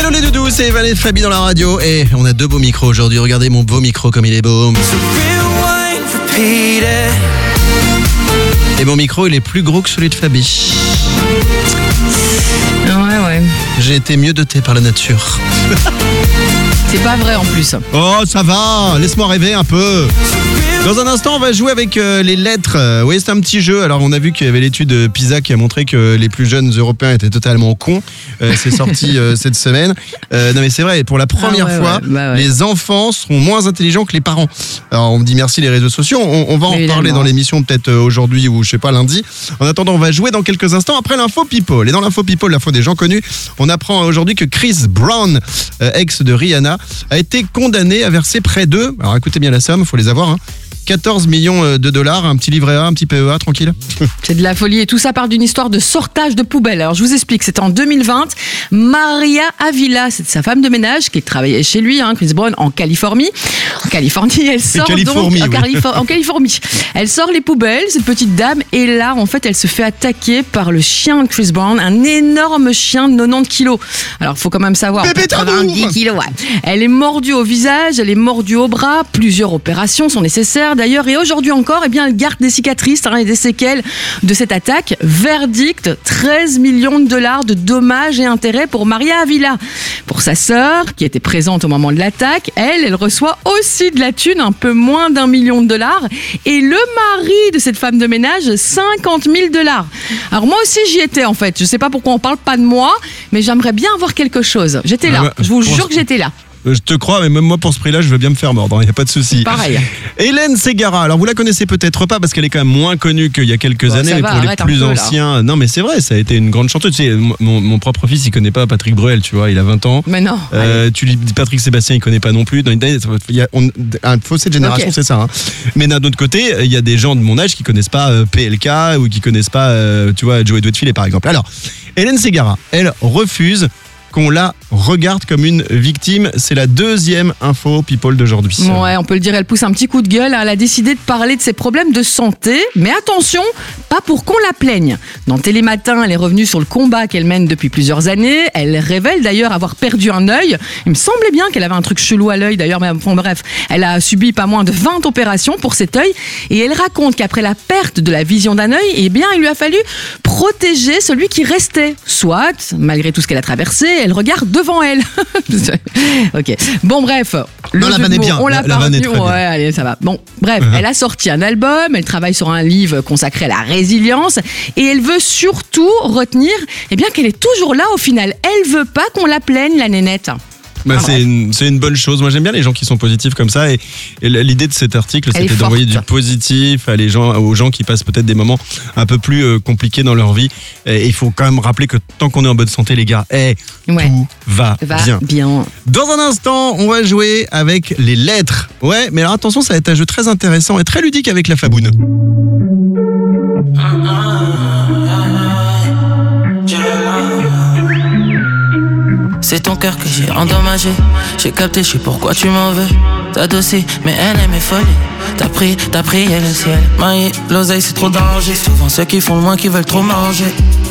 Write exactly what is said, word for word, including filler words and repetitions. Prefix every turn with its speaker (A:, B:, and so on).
A: Hello les doudous, c'est Evan et Fabi dans la radio. Et on a deux beaux micros aujourd'hui. Regardez mon beau micro comme il est beau. Et mon micro, il est plus gros que celui de Fabi.
B: Ouais, ouais.
A: J'ai été mieux doté par la nature.
B: C'est pas vrai en plus.
A: Oh, ça va, laisse-moi rêver un peu. Dans un instant, on va jouer avec euh, les lettres. Euh, oui, c'est un petit jeu. Alors, on a vu qu'il y avait l'étude PISA qui a montré que les plus jeunes Européens étaient totalement cons. Euh, c'est sorti euh, cette semaine. Euh, non, mais c'est vrai, pour la première
B: ah ouais,
A: fois,
B: ouais, bah ouais.
A: les enfants seront moins intelligents que les parents. Alors, on me dit merci les réseaux sociaux. On, on va en
B: Évidemment.
A: parler dans l'émission peut-être euh, aujourd'hui ou je sais pas, lundi. En attendant, on va jouer dans quelques instants après l'info People. Et dans l'info People, l'info des gens connus, on apprend aujourd'hui que Chris Brown, euh, ex de Rihanna, a été condamné à verser près de, alors écoutez bien la somme, faut les avoir, hein, quatorze millions de dollars, un petit livret A, un petit P E A, tranquille.
B: C'est de la folie et tout ça part d'une histoire de sortage de poubelles. Alors je vous explique, c'était en deux mille vingt. Maria Avila, c'est sa femme de ménage qui travaillait chez lui, hein, Chris Brown, en Californie. En Californie, elle sort
A: Californie,
B: donc...
A: oui.
B: En, Califor- en Californie. Elle sort les poubelles, cette petite dame, et là, en fait, elle se fait attaquer par le chien de Chris Brown, un énorme chien de quatre-vingt-dix kilos. Alors, faut quand même savoir...
A: Bébé
B: quatre-vingt-dix kilos, ouais. Elle est mordue au visage, elle est mordue au bras, plusieurs opérations sont nécessaires d'ailleurs, et aujourd'hui encore, eh bien, elle garde des cicatrices hein, et des séquelles de cette attaque. Verdict, treize millions de dollars de dommages et intérêts pour Maria Avila. Pour sa sœur, qui était présente au moment de l'attaque, elle, elle reçoit aussi de la thune, un peu moins d'un million de dollars, et le mari de cette femme de ménage, cinquante mille dollars. Alors moi aussi j'y étais en fait, je sais pas pourquoi on parle pas de moi, mais j'aimerais bien avoir quelque chose. J'étais là,
A: Ah bah,
B: je vous
A: pour-
B: jure que j'étais là.
A: Je te crois, mais même moi pour ce prix-là, je veux bien me faire mordre, il n'y a pas de souci.
B: Pareil.
A: Hélène Ségara, alors vous la connaissez peut-être pas parce qu'elle est quand même moins connue qu'il y a quelques
B: Bon,
A: années,
B: ça
A: mais
B: va,
A: pour les
B: arrête un
A: plus
B: peu, là.
A: anciens, non mais c'est vrai, ça a été une grande chanteuse. Tu sais, mon, mon propre fils, il connaît pas Patrick Bruel, tu vois, il a vingt ans.
B: Mais non.
A: Euh, tu lui dis Patrick Sébastien, il connaît pas non plus. Dans une- il y a on- un fossé de génération,
B: Ok.
A: c'est ça. Hein. Mais d'un autre côté, il y a des gens de mon âge qui connaissent pas euh, P L K ou qui connaissent pas, euh, tu vois, Joey Doigtfilet par exemple. Alors, Hélène Ségara, elle refuse qu'on la regarde comme une victime. C'est la deuxième info People d'aujourd'hui.
B: Ouais, on peut le dire, elle pousse un petit coup de gueule. Elle a décidé de parler de ses problèmes de santé. Mais attention, pas pour qu'on la plaigne. Dans Télématin, elle est revenue sur le combat qu'elle mène depuis plusieurs années. Elle révèle d'ailleurs avoir perdu un œil. Il me semblait bien qu'elle avait un truc chelou à l'œil d'ailleurs. Mais bon, bref, elle a subi pas moins de vingt opérations pour cet œil. Et elle raconte qu'après la perte de la vision d'un œil, eh bien, il lui a fallu protéger celui qui restait. Soit, malgré tout ce qu'elle a traversé, elle regarde devant elle. Ok. Bon, bref. Le
A: Non, la
B: jeu de
A: vanne est
B: mots,
A: bien.
B: On l'a
A: La- la vanne est
B: parvenu.
A: très bien.
B: Ouais, allez, ça va. Bon, bref, elle a sorti un album, elle travaille sur un livre consacré à la résilience et elle veut surtout retenir eh bien, qu'elle est toujours là au final. Elle veut pas qu'on la plaigne, la nénette.
A: Bah,
B: Ah,
A: c'est,
B: bref.
A: une, c'est une bonne chose. Moi, j'aime bien les gens qui sont positifs comme ça. Et, et l'idée de cet article,
B: Elle est
A: c'était d'envoyer du
B: forte.
A: positif à les gens, aux gens qui passent peut-être des moments un peu plus euh, compliqués dans leur vie. Et il faut quand même rappeler que tant qu'on est en bonne santé, les gars, eh,
B: Ouais.
A: tout va,
B: Va
A: bien.
B: bien.
A: Dans un instant, on va jouer avec les lettres. Ouais, mais alors attention, ça va être un jeu très intéressant et très ludique avec la Faboune.
C: C'est ton cœur que j'ai endommagé. J'ai capté, je sais pourquoi tu m'en veux. T'as dossé, mais elle aime mes folies. T'as pris, t'as prié le ciel. Maïe, l'oseille c'est trop danger. Souvent ceux qui font le moins qui veulent trop manger.